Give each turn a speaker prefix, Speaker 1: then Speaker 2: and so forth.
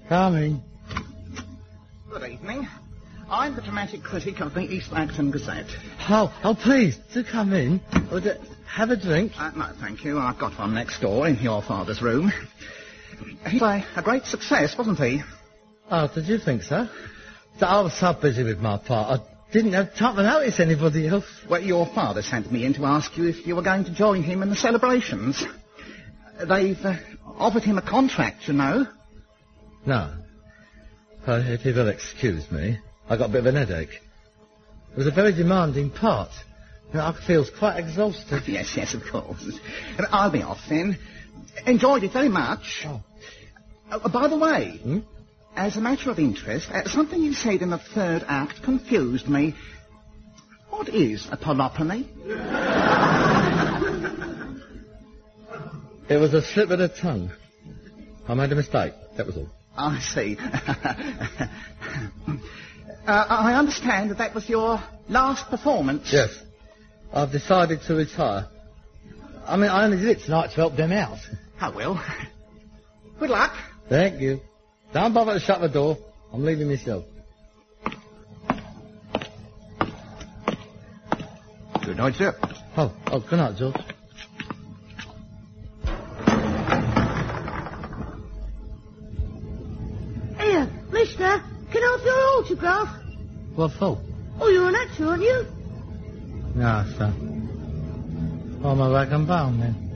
Speaker 1: Coming.
Speaker 2: Good evening. I'm the dramatic critic of the East Acton Gazette.
Speaker 1: Oh, please, do come in. Have a drink.
Speaker 2: No, thank you. I've got one next door in your father's room. He's a great success, wasn't he?
Speaker 1: Oh, did you think so? I was so busy with my part, I didn't have time to notice anybody else.
Speaker 2: Well, your father sent me in to ask you if you were going to join him in the celebrations. They've offered him a contract, you know.
Speaker 1: No. If you will excuse me, I got a bit of an headache. It was a very demanding part. I feel quite exhausted.
Speaker 2: Yes, of course. I'll be off then. Enjoyed it very much. By the way, as a matter of interest, something you said in the third act confused me. What is a Pelopony?
Speaker 1: It was a slip of the tongue. I made a mistake, that was all.
Speaker 2: I see. I understand that was your last performance.
Speaker 1: Yes. I've decided to retire. I only did it tonight to help them out.
Speaker 2: I will. Good luck.
Speaker 1: Thank you. Don't bother to shut the door. I'm leaving myself.
Speaker 2: Good night, sir.
Speaker 1: Oh, good night, George.
Speaker 3: Here, mister, can I have your autograph?
Speaker 1: What for?
Speaker 3: Oh, you're an actor, aren't you?
Speaker 1: No, sir. I'm a rag and bone, then.